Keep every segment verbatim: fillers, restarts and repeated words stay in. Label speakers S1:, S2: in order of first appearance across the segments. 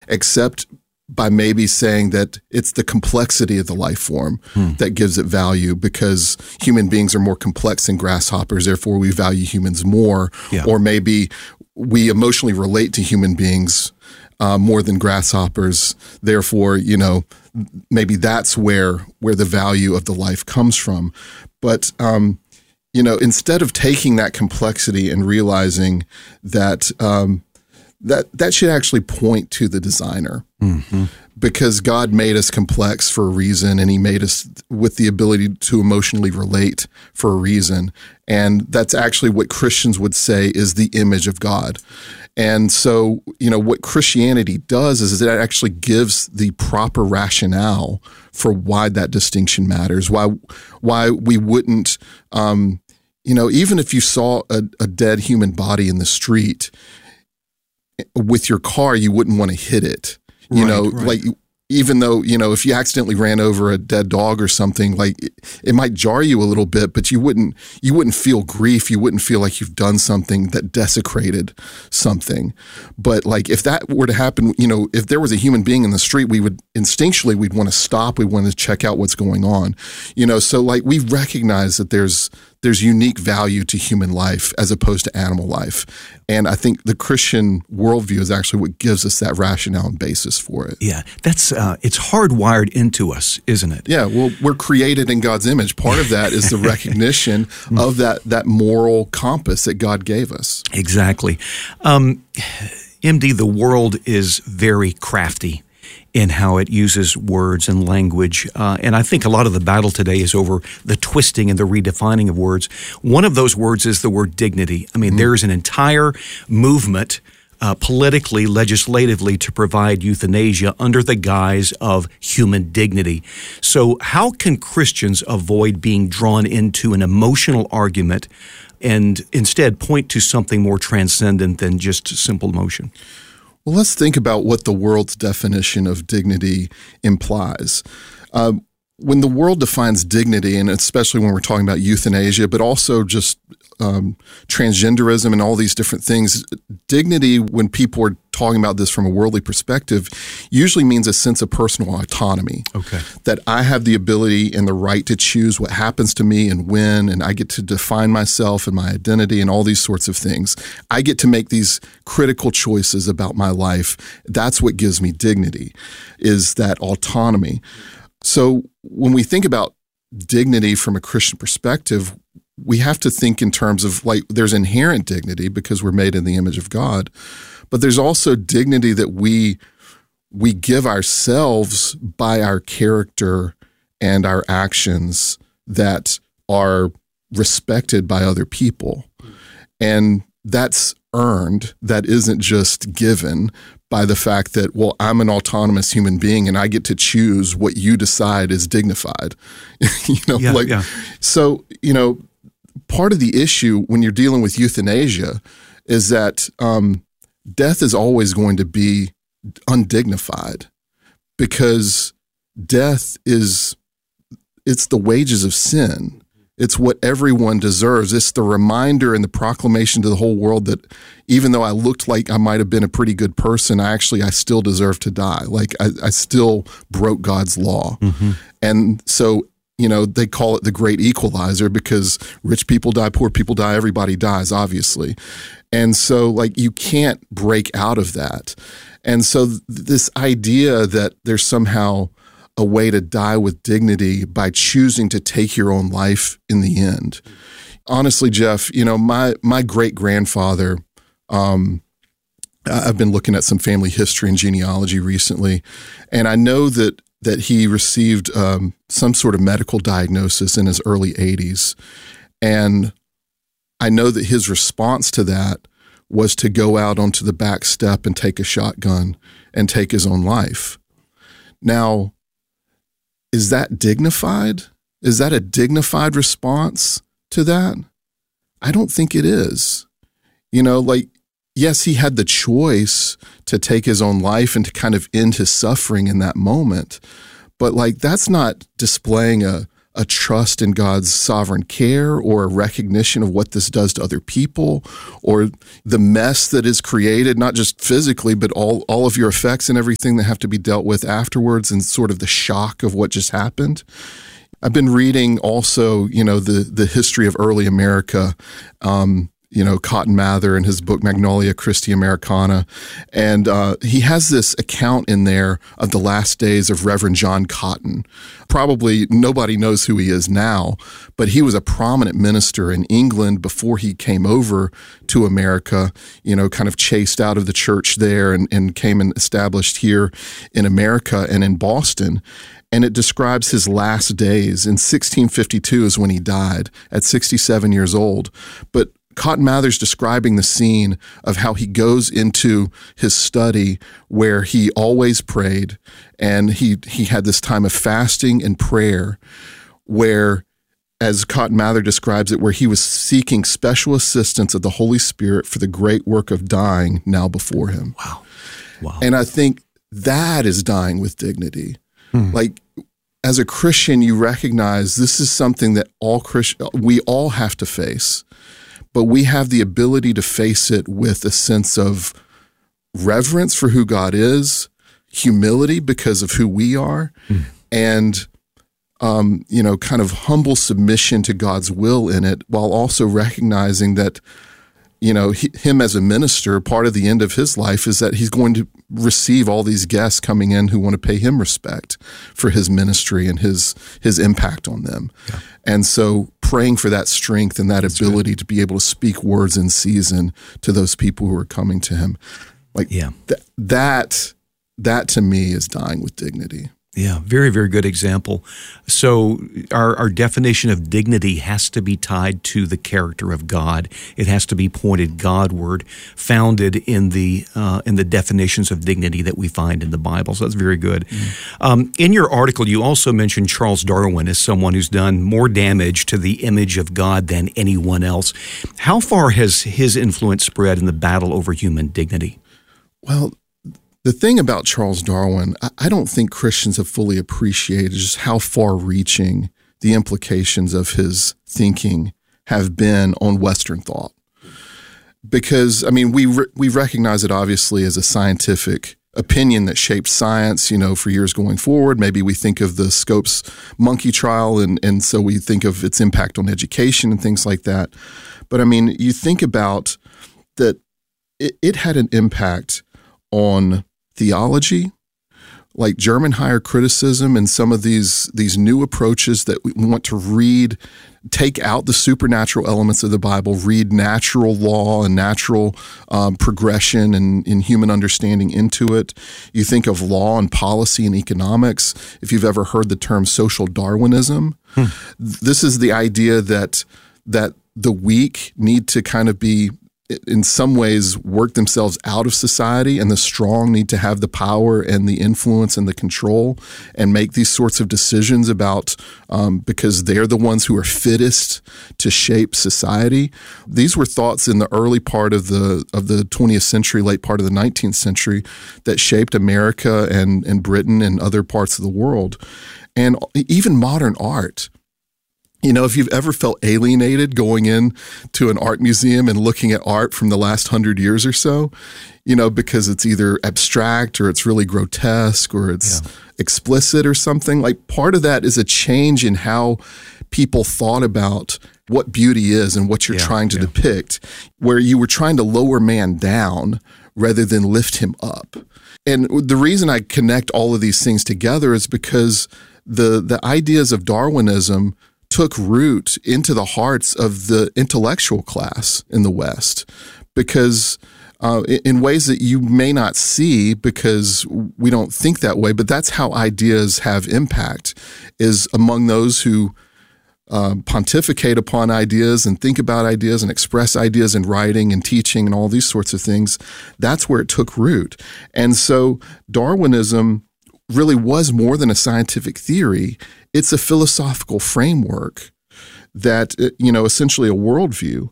S1: except by maybe saying that it's the complexity of the life form hmm. that gives it value, because human beings are more complex than grasshoppers, therefore we value humans more. Yeah. Or maybe we emotionally relate to human beings uh, more than grasshoppers, therefore, you know, maybe that's where where the value of the life comes from. But, um, you know, instead of taking that complexity and realizing that um, that that should actually point to the designer, mm-hmm. because God made us complex for a reason, and he made us with the ability to emotionally relate for a reason. And that's actually what Christians would say is the image of God. And so, you know, what Christianity does is it actually gives the proper rationale for why that distinction matters, why why we wouldn't, um, you know, even if you saw a, a dead human body in the street, with your car, you wouldn't want to hit it, you right, know, right. like even though, you know, if you accidentally ran over a dead dog or something, like it, it might jar you a little bit, but you wouldn't, you wouldn't feel grief. You wouldn't feel like you've done something that desecrated something. But like if that were to happen, you know, if there was a human being in the street, we would instinctually, we'd want to stop. We want to check out what's going on, you know, so like we recognize that there's, there's unique value to human life as opposed to animal life. And I think the Christian worldview is actually what gives us that rationale and basis for it.
S2: Yeah, that's uh, it's hardwired into us, isn't it?
S1: Yeah, well, we're created in God's image. Part of that is the recognition of that that moral compass that God gave us.
S2: Exactly. Um, M D, the world is very crafty in how it uses words and language. Uh, and I think a lot of the battle today is over the twisting and the redefining of words. One of those words is the word dignity. I mean, mm-hmm. there's an entire movement uh, politically, legislatively to provide euthanasia under the guise of human dignity. So how can Christians avoid being drawn into an emotional argument and instead point to something more transcendent than just simple emotion?
S1: Well, let's think about what the world's definition of dignity implies. Uh, when the world defines dignity, and especially when we're talking about euthanasia, but also just um, transgenderism and all these different things, dignity, when people are talking about this from a worldly perspective, usually means a sense of personal autonomy.
S2: Okay.
S1: That I have the ability and the right to choose what happens to me and when, and I get to define myself and my identity and all these sorts of things. I get to make these critical choices about my life. That's what gives me dignity, is that autonomy. So when we think about dignity from a Christian perspective, we have to think in terms of like there's inherent dignity because we're made in the image of God, but there's also dignity that we we give ourselves by our character and our actions that are respected by other people. And that's earned. That isn't just given by the fact that, well, I'm an autonomous human being and I get to choose what you decide is dignified. you know,
S2: yeah,
S1: like,
S2: yeah.
S1: So, you know, part of the issue when you're dealing with euthanasia is that um, death is always going to be undignified because death is, it's the wages of sin. It's what everyone deserves. It's the reminder and the proclamation to the whole world that even though I looked like I might have been a pretty good person, I actually, I still deserve to die. Like I, I still broke God's law. Mm-hmm. And so, you know, they call it the great equalizer because rich people die, poor people die, everybody dies, obviously. And so like you can't break out of that. And so th- this idea that there's somehow a way to die with dignity by choosing to take your own life in the end. Honestly, Jeff, you know, my my great-grandfather, um, I've been looking at some family history and genealogy recently, and I know that that he received um, some sort of medical diagnosis in his early eighties. And I know that his response to that was to go out onto the back step and take a shotgun and take his own life. Now, is that dignified? Is that a dignified response to that? I don't think it is. You know, like, yes, he had the choice to take his own life and to kind of end his suffering in that moment. But like, that's not displaying a, a trust in God's sovereign care or a recognition of what this does to other people or the mess that is created, not just physically, but all, all of your effects and everything that have to be dealt with afterwards and sort of the shock of what just happened. I've been reading also, you know, the, the history of early America, um, you know, Cotton Mather in his book, Magnolia Christi Americana. And uh, he has this account in there of the last days of Reverend John Cotton. Probably nobody knows who he is now, but he was a prominent minister in England before he came over to America, you know, kind of chased out of the church there and, and came and established here in America and in Boston. And it describes his last days. In sixteen fifty-two is when he died at sixty-seven years old. But Cotton Mather's describing the scene of how he goes into his study where he always prayed, and he he had this time of fasting and prayer where, as Cotton Mather describes it, where he was seeking special assistance of the Holy Spirit for the great work of dying now before him.
S2: Wow. Wow.
S1: And I think that is dying with dignity.
S2: Hmm.
S1: Like, as a Christian, you recognize this is something that all Christ- we all have to face. But we have the ability to face it with a sense of reverence for who God is, humility because of who we are, mm. and, um, you know, kind of humble submission to God's will in it, while also recognizing that, you know, he, him as a minister, part of the end of his life is that he's going to receive all these guests coming in who want to pay him respect for his ministry and his his impact on them. Yeah. And so praying for that strength and that That's ability good. to be able to speak words in season to those people who are coming to him. Like
S2: yeah.
S1: th- that, that to me is dying with dignity.
S2: Yeah, very, very good example. So our, our definition of dignity has to be tied to the character of God. It has to be pointed Godward, founded in the uh, in the definitions of dignity that we find in the Bible. So that's very good. Mm. Um, in your article, you also mentioned Charles Darwin as someone who's done more damage to the image of God than anyone else. How far has his influence spread in the battle over human dignity?
S1: Well, the thing about Charles Darwin, I don't think Christians have fully appreciated just how far-reaching the implications of his thinking have been on Western thought. Because, I mean, we re- we recognize it obviously as a scientific opinion that shaped science, you know, for years going forward. Maybe we think of the Scopes monkey trial, and, and so we think of its impact on education and things like that. But, I mean, you think about that it, it had an impact on theology, like German higher criticism and some of these these new approaches that we want to read, take out the supernatural elements of the Bible, read natural law and natural um, progression and in human understanding into it. You think of law and policy and economics. If you've ever heard the term social Darwinism, hmm. this is the idea that that the weak need to kind of be, in some ways, work themselves out of society, and the strong need to have the power and the influence and the control and make these sorts of decisions about, um, because they're the ones who are fittest to shape society. These were thoughts in the early part of the of the twentieth century, late part of the nineteenth century, that shaped America and, and Britain and other parts of the world. And even modern art. You know, if you've ever felt alienated going in to an art museum and looking at art from the last hundred years or so, you know, because it's either abstract or it's really grotesque or it's yeah. explicit or something, like part of that is a change in how people thought about what beauty is and what you're yeah, trying to yeah. depict, where you were trying to lower man down rather than lift him up. And the reason I connect all of these things together is because the the ideas of Darwinism took root into the hearts of the intellectual class in the West, because uh, in ways that you may not see because we don't think that way, but that's how ideas have impact, is among those who uh, pontificate upon ideas and think about ideas and express ideas in writing and teaching and all these sorts of things. That's where it took root. And so Darwinism really was more than a scientific theory. It's a philosophical framework that, you know, essentially a worldview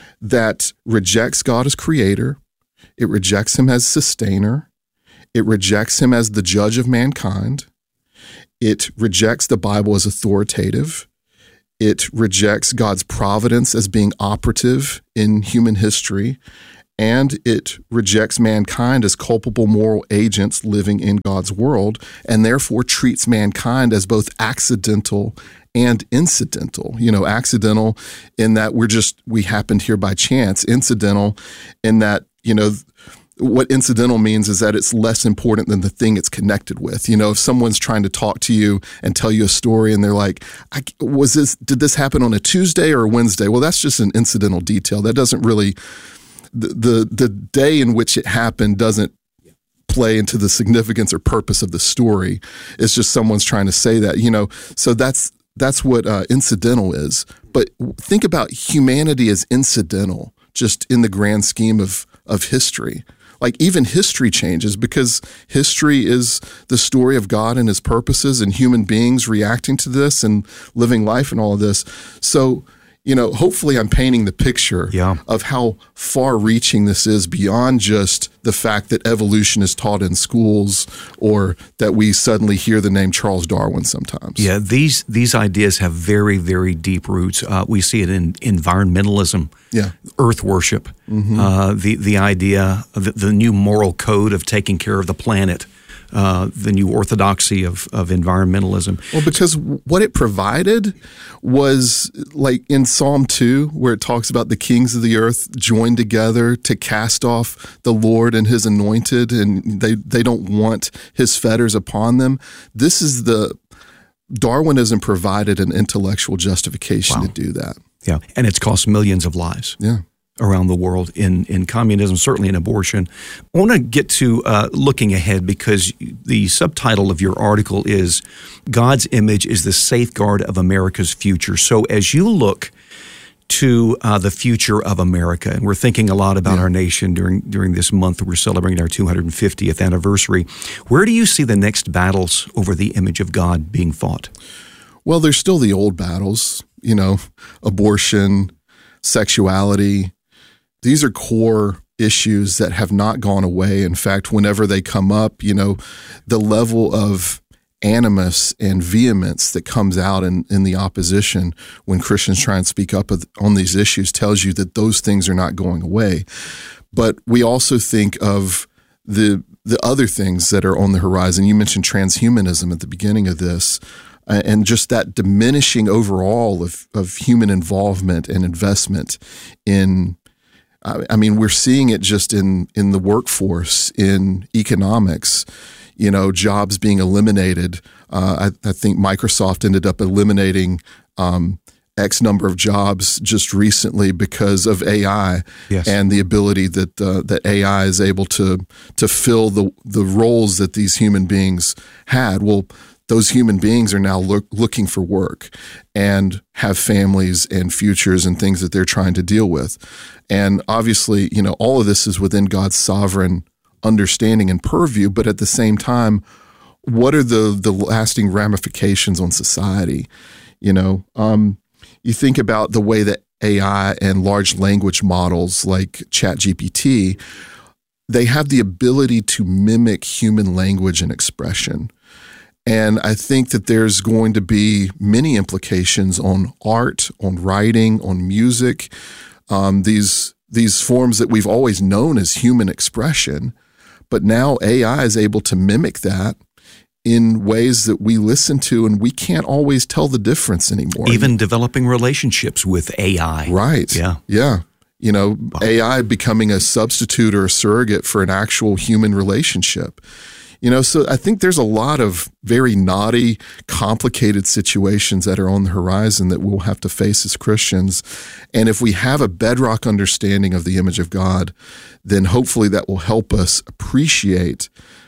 S1: that rejects God as creator. It rejects him as sustainer. It rejects him as the judge of mankind. It rejects the Bible as authoritative. It rejects God's providence as being operative in human history, and it rejects mankind as culpable moral agents living in God's world, and therefore treats mankind as both accidental and incidental. You know, accidental in that we're just, we happened here by chance. Incidental in that, you know, what incidental means is that it's less important than the thing it's connected with. You know, if someone's trying to talk to you and tell you a story and they're like, I, was this, did this happen on a Tuesday or a Wednesday? Well, that's just an incidental detail. That doesn't really, the, the, the day in which it happened doesn't play into the significance or purpose of the story. It's just someone's trying to say that, you know, so that's, that's what uh, incidental is. But think about humanity as incidental, just in the grand scheme of, of history. Like even history changes because history is the story of God and his purposes and human beings reacting to this and living life and all of this. So, you know, hopefully I'm painting the picture yeah. of how far-reaching this is beyond just the fact that evolution is taught in schools or that we suddenly hear the name Charles Darwin sometimes.
S2: Yeah, these these ideas have very, very deep roots. Uh, we see it in environmentalism,
S1: yeah.
S2: earth worship, mm-hmm. uh, the, the idea of the, the new moral code of taking care of the planet. Uh, the new orthodoxy of, of environmentalism.
S1: Well, because what it provided was like in Psalm two, where it talks about the kings of the earth joined together to cast off the Lord and his anointed, and they, they don't want his fetters upon them. This is the, Darwinism provided an intellectual justification wow. to do that.
S2: Yeah, and it's cost millions of lives.
S1: Yeah.
S2: Around the world in, in communism, certainly in abortion. I want to get to uh, looking ahead because the subtitle of your article is God's Image is the Safeguard of America's Future. So as you look to uh, the future of America, and we're thinking a lot about yeah. our nation during during this month that we're celebrating our two hundred fiftieth anniversary, where do you see the next battles over the image of God being fought?
S1: Well, there's still the old battles, you know, abortion, sexuality. These are core issues that have not gone away. In fact, whenever they come up, you know, the level of animus and vehemence that comes out in, in the opposition when Christians try and speak up on these issues tells you that those things are not going away. But we also think of the the other things that are on the horizon. You mentioned transhumanism at the beginning of this. And just that diminishing overall of, of human involvement and investment in, I mean, we're seeing it just in, in the workforce, in economics, you know, jobs being eliminated. Uh, I, I think Microsoft ended up eliminating um, X number of jobs just recently because of A I yes. and the ability that uh, that A I is able to to fill the the roles that these human beings had. Well, those human beings are now look, looking for work and have families and futures and things that they're trying to deal with. And obviously, you know, all of this is within God's sovereign understanding and purview, but at the same time, what are the the lasting ramifications on society? You know, um, you think about the way that A I and large language models like ChatGPT, they have the ability to mimic human language and expression. And I think that there's going to be many implications on art, on writing, on music, um, these these forms that we've always known as human expression. But now A I is able to mimic that in ways that we listen to, and we can't always tell the difference anymore.
S2: Even developing relationships with A I.
S1: Right.
S2: Yeah.
S1: Yeah. You know, wow. A I becoming a substitute or a surrogate for an actual human relationship. You know, so I think there's a lot of very knotty, complicated situations that are on the horizon that we'll have to face as Christians. And if we have a bedrock understanding of the image of God, then hopefully that will help us appreciate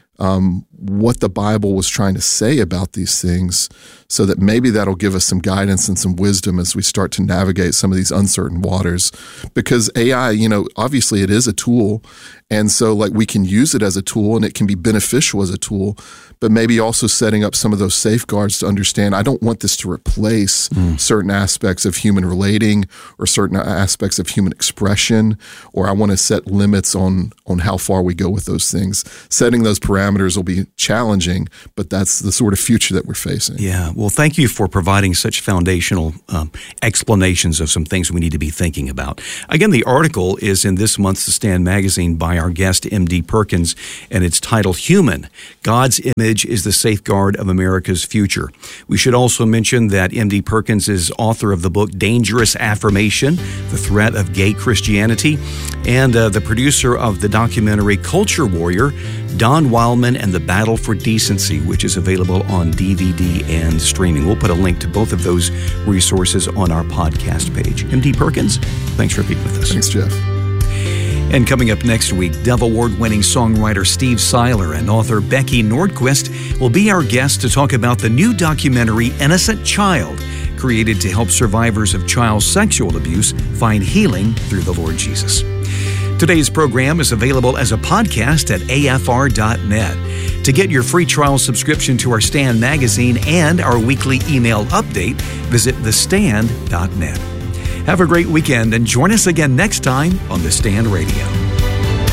S1: um, what the Bible was trying to say about these things, so that maybe that'll give us some guidance and some wisdom as we start to navigate some of these uncertain waters. Because A I, you know, obviously it is a tool. And so like we can use it as a tool and it can be beneficial as a tool, but maybe also setting up some of those safeguards to understand, I don't want this to replace mm. certain aspects of human relating or certain aspects of human expression, or I want to set limits on, on how far we go with those things. Setting those parameters will be challenging, but that's the sort of future that we're facing.
S2: Yeah. Well, thank you for providing such foundational um, explanations of some things we need to be thinking about. Again, the article is in this month's The Stand magazine by our guest, M D Perkins, and it's titled Human, God's Image is the Safeguard of America's Future. We should also mention that M D Perkins is author of the book Dangerous Affirmation, The Threat of Gay Christianity, and uh, the producer of the documentary Culture Warrior, Don Wildman and the Battle for Decency, which is available on D V D and streaming. We'll put a link to both of those resources on our podcast page. M D Perkins, thanks for being with us.
S1: Thanks, Jeff.
S2: And coming up next week, Dove Award-winning songwriter Steve Seiler and author Becky Nordquist will be our guests to talk about the new documentary Innocent Child, created to help survivors of child sexual abuse find healing through the Lord Jesus. Today's program is available as a podcast at A F R dot net. To get your free trial subscription to our Stand magazine and our weekly email update, visit the stand dot net. Have a great weekend and join us again next time on The Stand Radio.